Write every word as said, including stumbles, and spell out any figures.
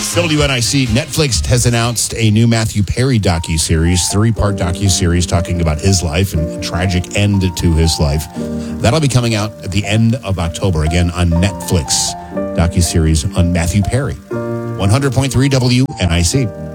W N I C, Netflix has announced a new Matthew Perry docuseries, three-part docuseries talking about his life and a tragic end to his life. That'll be coming out at the end of October, again, on Netflix. Docuseries on Matthew Perry. one hundred point three W N I C.